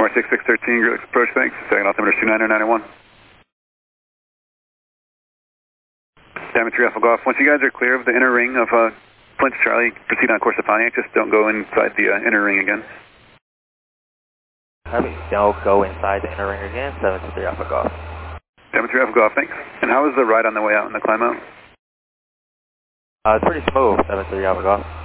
More 6613, Grillix approach, thanks. Second altimeter 2991. Diamond 3 Alpha Golf. Once you guys are clear of the inner ring of Flint Charlie, proceed on course to Pontiac. Just don't go inside the inner ring again. Copy. Don't go inside the inner ring again. 73 Alpha Golf. Diamond 3 Alpha Golf, thanks. And how was the ride on the way out and the climb out? It's pretty smooth. 73 Alpha Golf.